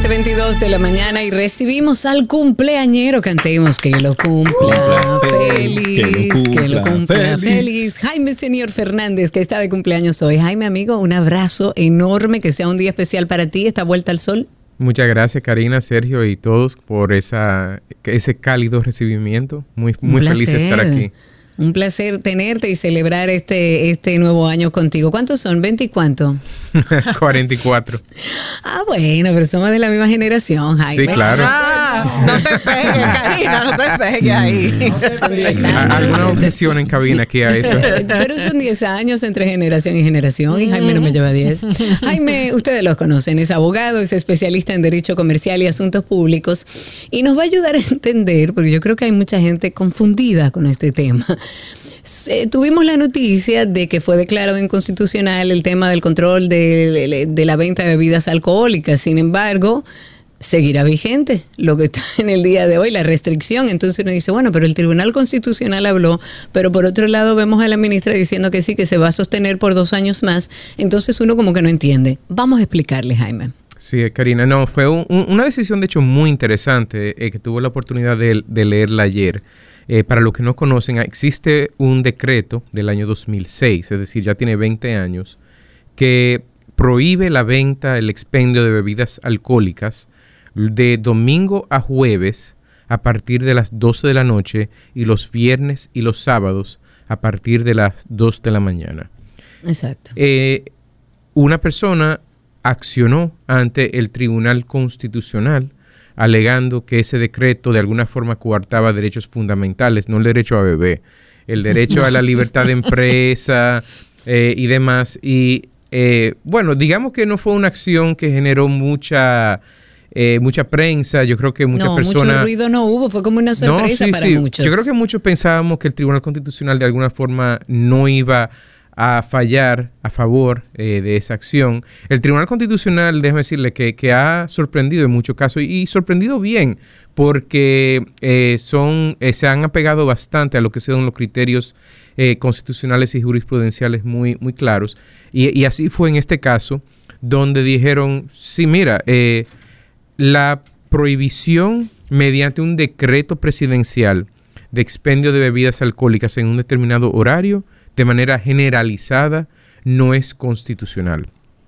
7:22 de la mañana y recibimos al cumpleañero. Cantemos que lo cumpla feliz, que lo cumpla feliz. Jaime Senior Fernández, que está de cumpleaños hoy. Jaime, amigo, un abrazo enorme, que sea un día especial para ti, esta vuelta al sol. Muchas gracias, Karina, Sergio y todos por ese cálido recibimiento. Muy feliz de estar aquí. Un placer tenerte y celebrar este nuevo año contigo. ¿Cuántos son? ¿20 y cuánto? 44. Bueno, pero somos de la misma generación, Jaime. Sí, claro. No te pegues, Karina, no te pegues ahí. Son 10 años. ¿Alguna objeción en cabina aquí a eso? Pero son 10 años entre generación y generación y Jaime no me lleva 10. Jaime, ustedes los conocen, es abogado, es especialista en Derecho Comercial y Asuntos Públicos y nos va a ayudar a entender, porque yo creo que hay mucha gente confundida con este tema. Tuvimos la noticia de que fue declarado inconstitucional el tema del control de la venta de bebidas alcohólicas. Sin embargo, seguirá vigente lo que está en el día de hoy, la restricción. Entonces uno dice, bueno, pero el Tribunal Constitucional habló, pero por otro lado vemos a la ministra diciendo que sí, que se va a sostener por 2 años más. Entonces uno como que no entiende. Vamos a explicarle, Jaime. Sí, Karina, no, fue una decisión de hecho muy interesante que tuve la oportunidad de leerla ayer. Para los que no conocen, existe un decreto del año 2006, es decir, ya tiene 20 años, que prohíbe la venta, el expendio de bebidas alcohólicas de domingo a jueves a partir de las 12 de la noche y los viernes y los sábados a partir de las 2 de la mañana. Exacto. Una persona accionó ante el Tribunal Constitucional alegando que ese decreto de alguna forma coartaba derechos fundamentales, no el derecho a beber, el derecho a la libertad de empresa y demás. Y bueno, digamos que no fue una acción que generó mucha prensa. Yo creo que muchas personas... mucho ruido no hubo, fue como una sorpresa para muchos. Yo creo que muchos pensábamos que el Tribunal Constitucional de alguna forma no iba a fallar a favor de esa acción. El Tribunal Constitucional, déjame decirle que ha sorprendido en muchos casos y sorprendido bien porque se han apegado bastante a lo que son los criterios constitucionales y jurisprudenciales muy, muy claros. Y así fue en este caso, donde dijeron, sí, mira, la prohibición mediante un decreto presidencial de expendio de bebidas alcohólicas en un determinado horario de manera generalizada no es constitucional.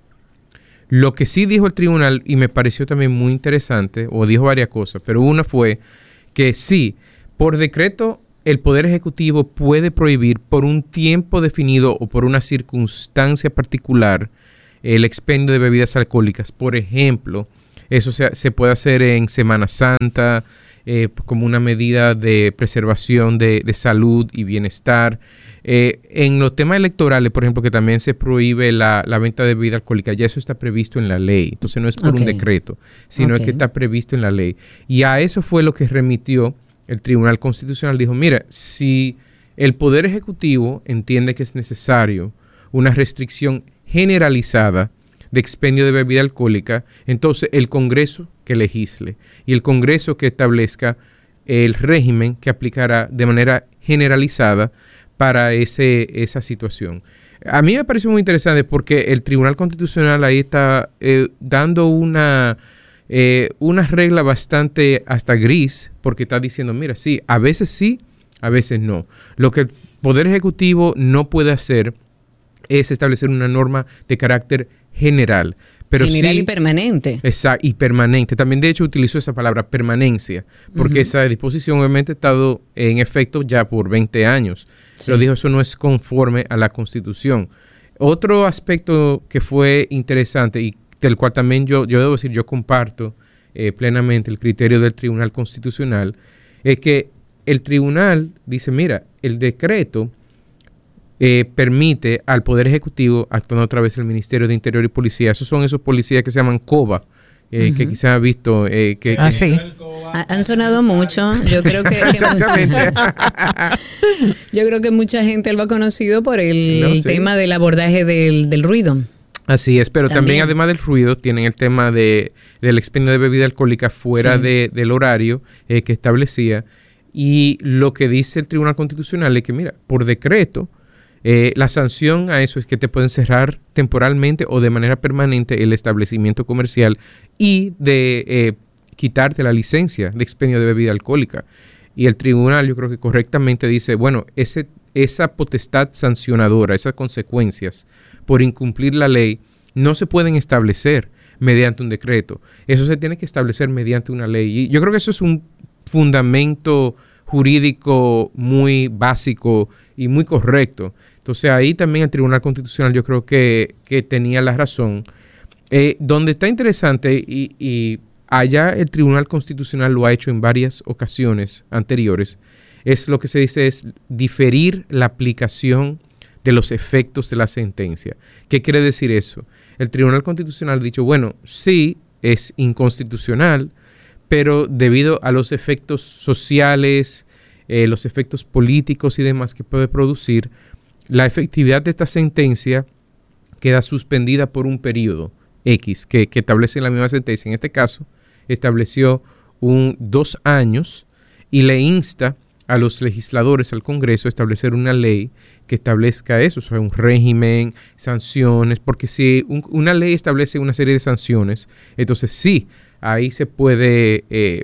Lo que sí dijo el tribunal, y me pareció también muy interesante, o dijo varias cosas, pero una fue que sí, por decreto el Poder Ejecutivo puede prohibir por un tiempo definido o por una circunstancia particular el expendio de bebidas alcohólicas. Por ejemplo, eso se puede hacer en Semana Santa, como una medida de preservación de salud y bienestar. En los temas electorales, por ejemplo, que también se prohíbe la venta de bebida alcohólica, ya eso está previsto en la ley. Entonces no es por un decreto, sino que está previsto en la ley. Y a eso fue lo que remitió el Tribunal Constitucional. Dijo, mira, si el Poder Ejecutivo entiende que es necesario una restricción generalizada de expendio de bebida alcohólica, entonces el Congreso que legisle y el Congreso que establezca el régimen que aplicará de manera generalizada para esa situación. A mí me pareció muy interesante porque el Tribunal Constitucional ahí está dando una regla bastante hasta gris, porque está diciendo, mira, sí, a veces no. Lo que el Poder Ejecutivo no puede hacer es establecer una norma de carácter general. Pero general sí, y permanente. Exacto, y permanente. También, de hecho, utilizó esa palabra permanencia, porque esa disposición obviamente ha estado en efecto ya por 20 años. Sí. Pero dijo, eso no es conforme a la Constitución. Otro aspecto que fue interesante y del cual también yo debo decir, yo comparto plenamente el criterio del Tribunal Constitucional, es que el tribunal dice, mira, el decreto permite al Poder Ejecutivo, actuando otra vez el Ministerio de Interior y Policía, esos son esos policías que se llaman COBA, que quizás ha visto. Sí. Han sonado mucho. Yo creo que exactamente. Yo creo que mucha gente lo ha conocido por el tema del abordaje del ruido. Así es, pero también además del ruido tienen el tema del expendio de bebida alcohólica fuera del horario que establecía. Y lo que dice el Tribunal Constitucional es que, mira, por decreto, La sanción a eso es que te pueden cerrar temporalmente o de manera permanente el establecimiento comercial y de quitarte la licencia de expendio de bebida alcohólica. Y el tribunal, yo creo que correctamente dice, bueno, esa potestad sancionadora, esas consecuencias por incumplir la ley, no se pueden establecer mediante un decreto. Eso se tiene que establecer mediante una ley. Y yo creo que eso es un fundamento jurídico muy básico y muy correcto. Entonces ahí también el Tribunal Constitucional yo creo que tenía la razón. Donde está interesante y allá el Tribunal Constitucional lo ha hecho en varias ocasiones anteriores, es lo que se dice es diferir la aplicación de los efectos de la sentencia. ¿Qué quiere decir eso? El Tribunal Constitucional ha dicho, bueno, sí, es inconstitucional, pero debido a los efectos sociales, los efectos políticos y demás que puede producir, la efectividad de esta sentencia queda suspendida por un periodo X que establece la misma sentencia. En este caso, estableció 2 años y le insta a los legisladores, al Congreso, a establecer una ley que establezca eso, o sea, un régimen, sanciones, porque si una ley establece una serie de sanciones, entonces sí, ahí se puede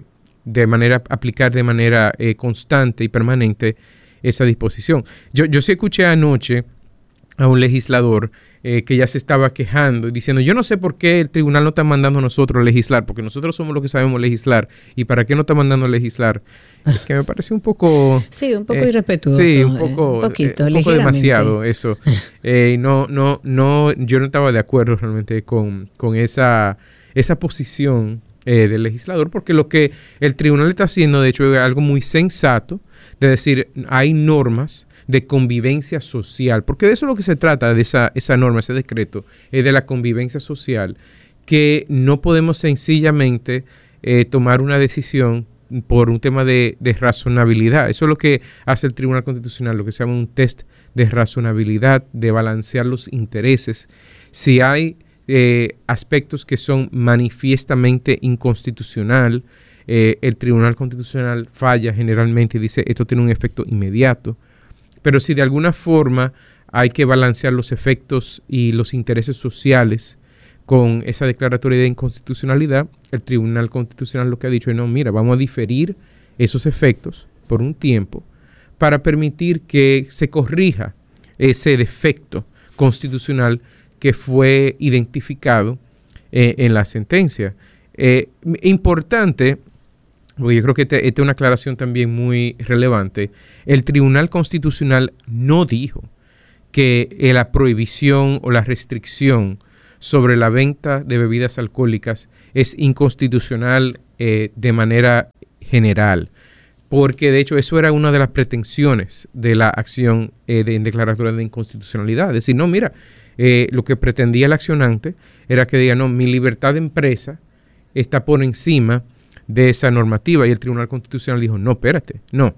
aplicar de manera constante y permanente esa disposición. Yo sí escuché anoche a un legislador que ya se estaba quejando y diciendo, yo no sé por qué el tribunal no está mandando a nosotros a legislar, porque nosotros somos los que sabemos legislar, y para qué no está mandando a legislar. Es que me parece un poco... Sí, un poco irrespetuoso. Sí, un poquito demasiado eso. Yo no estaba de acuerdo realmente con esa posición del legislador, porque lo que el tribunal está haciendo, de hecho, es algo muy sensato, de decir, hay normas de convivencia social, porque de eso es lo que se trata, de esa norma, ese decreto, es de la convivencia social, que no podemos sencillamente tomar una decisión por un tema de razonabilidad. Eso es lo que hace el Tribunal Constitucional, lo que se llama un test de razonabilidad, de balancear los intereses. Si hay aspectos que son manifiestamente inconstitucional, el Tribunal Constitucional falla generalmente y dice, esto tiene un efecto inmediato. Pero si de alguna forma hay que balancear los efectos y los intereses sociales con esa declaratoria de inconstitucionalidad, el Tribunal Constitucional lo que ha dicho es, no, mira, vamos a diferir esos efectos por un tiempo para permitir que se corrija ese defecto constitucional que fue identificado en la sentencia. Importante, porque yo creo que esta es una aclaración también muy relevante. El Tribunal Constitucional no dijo que la prohibición o la restricción sobre la venta de bebidas alcohólicas es inconstitucional de manera general, porque de hecho eso era una de las pretensiones de la acción en declaratoria de inconstitucionalidad. Es decir, no, mira, lo que pretendía el accionante era que diga, no, mi libertad de empresa está por encima de esa normativa, y el Tribunal Constitucional dijo, no, espérate, no.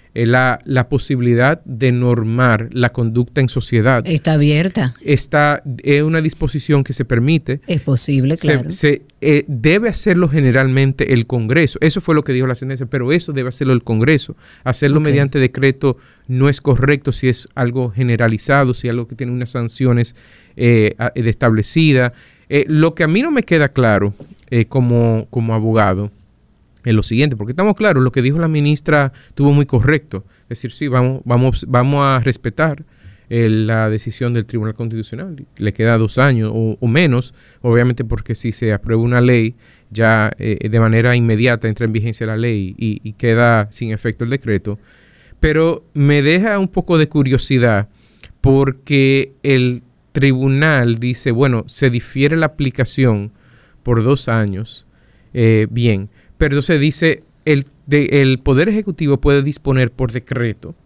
La posibilidad de normar la conducta en sociedad está abierta. Es una disposición que se permite. Es posible, claro. Debe hacerlo generalmente el Congreso. Eso fue lo que dijo la sentencia, pero eso debe hacerlo el Congreso. Hacerlo mediante decreto no es correcto si es algo generalizado, si es algo que tiene unas sanciones establecidas. Lo que a mí no me queda claro como abogado es lo siguiente, porque estamos claros, lo que dijo la ministra estuvo muy correcto. Es decir, sí, vamos a respetar la decisión del Tribunal Constitucional. Le queda 2 años o menos, obviamente, porque si se aprueba una ley, ya de manera inmediata entra en vigencia la ley y queda sin efecto el decreto. Pero me deja un poco de curiosidad, porque el tribunal dice, bueno, se difiere la aplicación por 2 años, bien. Pero entonces dice, el Poder Ejecutivo puede disponer por decreto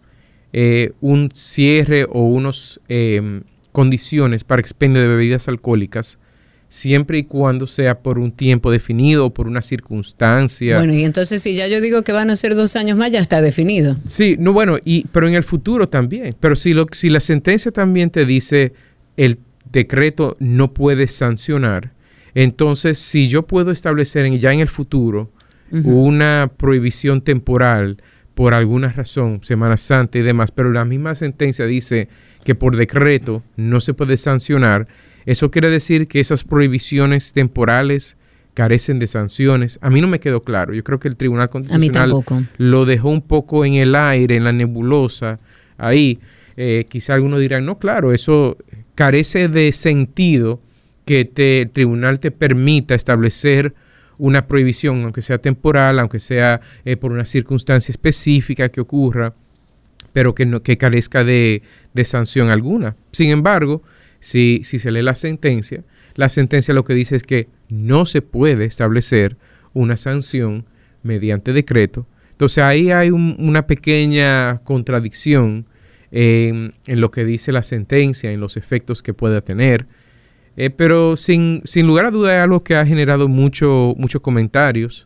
un cierre o unas condiciones para expendio de bebidas alcohólicas, siempre y cuando sea por un tiempo definido o por una circunstancia. Bueno, y entonces si ya yo digo que van a ser 2 años más, ya está definido. Sí, no, bueno, pero en el futuro también. Pero si la sentencia también te dice el decreto no puede sancionar, entonces si yo puedo establecer ya en el futuro una prohibición temporal por alguna razón, Semana Santa y demás, pero la misma sentencia dice que por decreto no se puede sancionar. Eso quiere decir que esas prohibiciones temporales carecen de sanciones. A mí no me quedó claro. Yo creo que el Tribunal Constitucional lo dejó un poco en el aire, en la nebulosa, ahí. Quizá algunos dirán, no, claro, eso carece de sentido que el tribunal te permita establecer una prohibición, aunque sea temporal, aunque sea por una circunstancia específica que ocurra, pero que carezca de sanción alguna. Sin embargo, si se lee la sentencia lo que dice es que no se puede establecer una sanción mediante decreto. Entonces ahí hay una pequeña contradicción en lo que dice la sentencia, en los efectos que pueda tener. Pero sin lugar a duda es algo que ha generado muchos comentarios,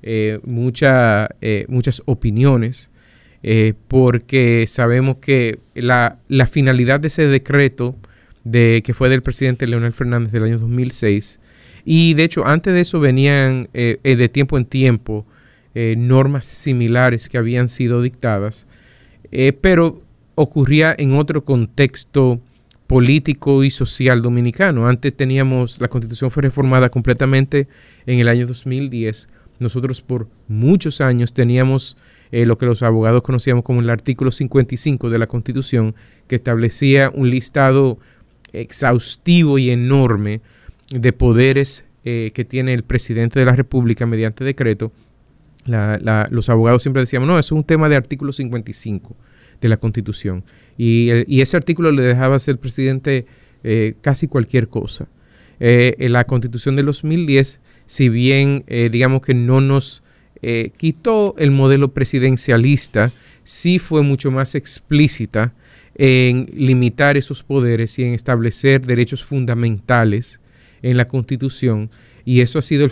muchas opiniones, porque sabemos que la finalidad de ese decreto que fue del presidente Leonel Fernández del año 2006, y de hecho antes de eso venían de tiempo en tiempo normas similares que habían sido dictadas, pero ocurría en otro contexto político y social dominicano. Antes la Constitución fue reformada completamente en el año 2010. Nosotros por muchos años teníamos lo que los abogados conocíamos como el artículo 55 de la Constitución, que establecía un listado exhaustivo y enorme de poderes que tiene el presidente de la República mediante decreto. Los abogados siempre decíamos, no, eso es un tema de artículo 55 de la Constitución. Y ese artículo le dejaba hacer al presidente casi cualquier cosa. En la Constitución de 2010, si bien digamos que no nos quitó el modelo presidencialista, sí fue mucho más explícita en limitar esos poderes y en establecer derechos fundamentales en la Constitución. Y eso ha sido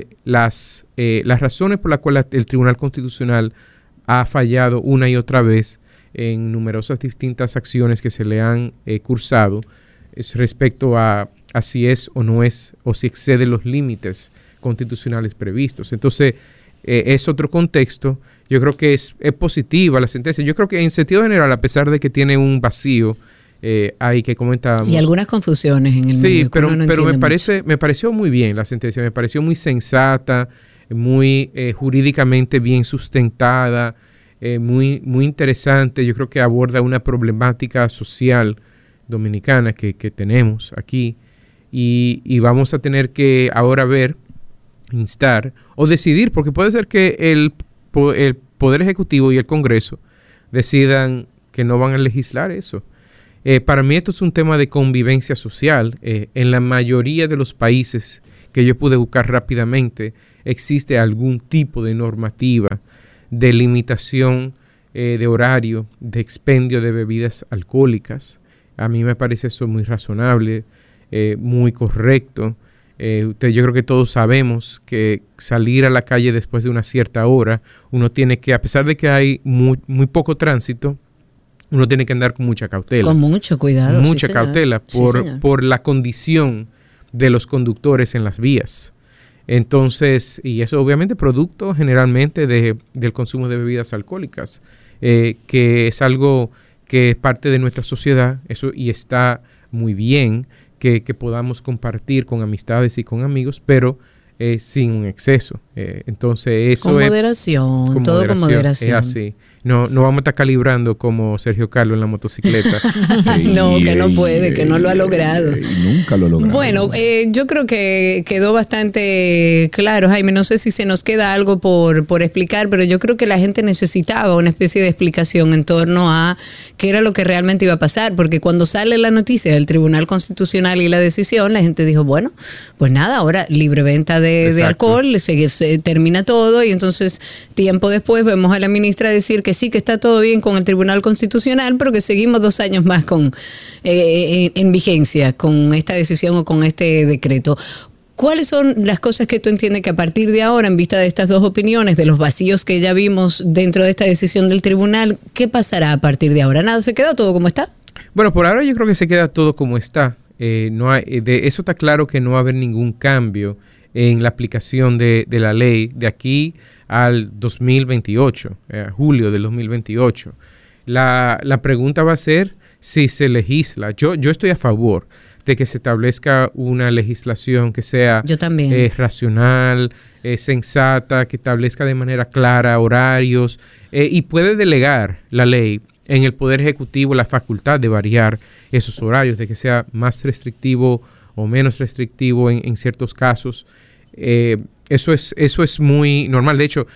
las razones por las cuales el Tribunal Constitucional ha fallado una y otra vez en numerosas distintas acciones que se le han cursado respecto a si es o no es, o si excede los límites constitucionales previstos. Entonces, es otro contexto. Yo creo que es positiva la sentencia. Yo creo que en sentido general, a pesar de que tiene un vacío ahí que comentábamos. Y algunas confusiones en el medio. Sí, pero me pareció muy bien la sentencia. Me pareció muy sensata, muy jurídicamente bien sustentada, muy interesante. Yo creo que aborda una problemática social dominicana que tenemos aquí. Y vamos a tener que ahora instar o decidir, porque puede ser que el Poder Ejecutivo y el Congreso decidan que no van a legislar eso. Para mí esto es un tema de convivencia social. En la mayoría de los países que yo pude buscar rápidamente existe algún tipo de normativa de limitación de horario, de expendio de bebidas alcohólicas. A mí me parece eso muy razonable, muy correcto. Yo creo que todos sabemos que salir a la calle después de una cierta hora, uno tiene que, a pesar de que hay muy poco tránsito, uno tiene que andar con mucha cautela. Con mucho cuidado. Mucha cautela por la condición de los conductores en las vías. Entonces, y eso obviamente producto generalmente del consumo de bebidas alcohólicas, que es algo que es parte de nuestra sociedad, eso, y está muy bien que podamos compartir con amistades y con amigos, pero sin un exceso. Entonces eso con moderación, todo con moderación. Es así. No vamos a estar calibrando como Sergio Carlos en la motocicleta. No, que no puede, que no lo ha logrado. Nunca lo ha logrado. Bueno, yo creo que quedó bastante claro, Jaime. No sé si se nos queda algo por explicar, pero yo creo que la gente necesitaba una especie de explicación en torno a qué era lo que realmente iba a pasar, porque cuando sale la noticia del Tribunal Constitucional y la decisión, la gente dijo, bueno, pues nada, ahora libre venta de alcohol, se termina todo, y entonces tiempo después vemos a la ministra decir que sí, que está todo bien con el Tribunal Constitucional, pero que seguimos 2 años más en vigencia con esta decisión o con este decreto. ¿Cuáles son las cosas que tú entiendes que a partir de ahora, en vista de estas dos opiniones, de los vacíos que ya vimos dentro de esta decisión del tribunal, qué pasará a partir de ahora? ¿Nada? ¿Se queda todo como está? Bueno, por ahora yo creo que se queda todo como está. Eso está claro que no va a haber ningún cambio en la aplicación de la ley de aquí al 2028, julio del 2028. La pregunta va a ser si se legisla. Yo estoy a favor de que se establezca una legislación que sea racional, sensata, que establezca de manera clara horarios y puede delegar la ley en el Poder Ejecutivo la facultad de variar esos horarios, de que sea más restrictivo o menos restrictivo en ciertos casos. Eso es muy normal. De hecho,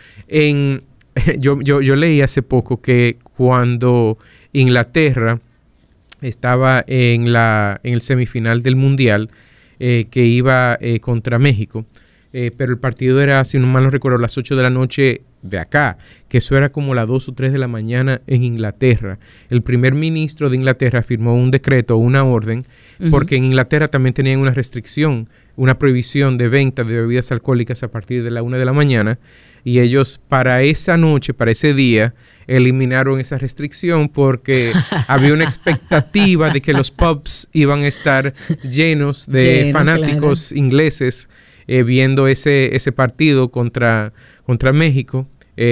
yo leí hace poco que cuando Inglaterra estaba en el semifinal del Mundial, que iba contra México, pero el partido era, si no mal no recuerdo, a las 8 de la noche de acá, que eso era como las 2 o 3 de la mañana en Inglaterra. El primer ministro de Inglaterra firmó un decreto, una orden, porque en Inglaterra también tenían una restricción, una prohibición de venta de bebidas alcohólicas a partir de la 1 de la mañana, y ellos para esa noche, para ese día, eliminaron esa restricción porque había una expectativa de que los pubs iban a estar llenos de fanáticos ingleses viendo ese partido contra México.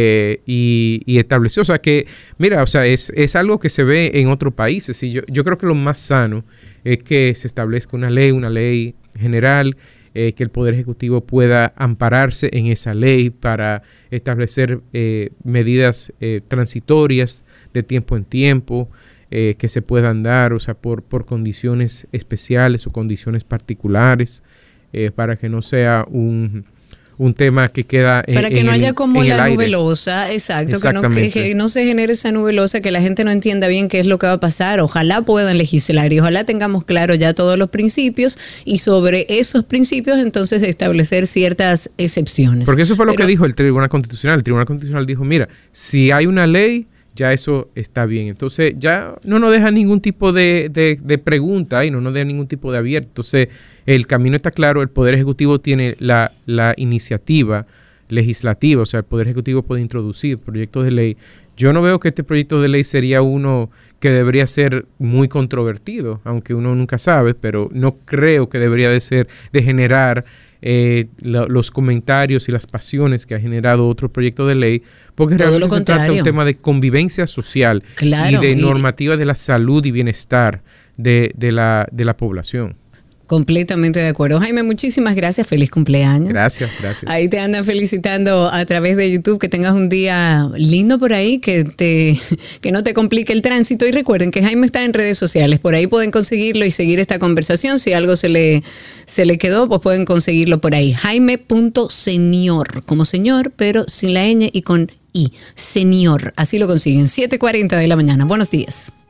Y estableció, o sea que, mira, o sea, es algo que se ve en otros países, y yo creo que lo más sano es que se establezca una ley general, que el Poder Ejecutivo pueda ampararse en esa ley para establecer medidas transitorias de tiempo en tiempo, que se puedan dar, o sea, por condiciones especiales o condiciones particulares, para que no sea un tema que queda para que no haya como la aire. Nubelosa, exacto, que no se genere esa nubelosa, que la gente no entienda bien qué es lo que va a pasar. Ojalá puedan legislar y ojalá tengamos claro ya todos los principios, y sobre esos principios entonces establecer ciertas excepciones. Porque eso fue lo que dijo el Tribunal Constitucional. El Tribunal Constitucional dijo, mira, si hay una ley, ya eso está bien. Entonces ya no nos deja ningún tipo de pregunta y no nos deja ningún tipo de abierto. Entonces el camino está claro, el Poder Ejecutivo tiene la iniciativa legislativa, o sea, el Poder Ejecutivo puede introducir proyectos de ley. Yo no veo que este proyecto de ley sería uno que debería ser muy controvertido, aunque uno nunca sabe, pero no creo que debería de generar los comentarios y las pasiones que ha generado otro proyecto de ley, porque realmente se trata de un tema de convivencia social, y de normativa de la salud y bienestar de la población. Completamente de acuerdo. Jaime, muchísimas gracias. Feliz cumpleaños. Gracias. Ahí te andan felicitando a través de YouTube. Que tengas un día lindo por ahí, que no te complique el tránsito. Y recuerden que Jaime está en redes sociales. Por ahí pueden conseguirlo y seguir esta conversación. Si algo se le quedó, pues pueden conseguirlo por ahí. Jaime.senior, como señor, pero sin la ñ y con I. Senior. Así lo consiguen. 7:40 de la mañana. Buenos días.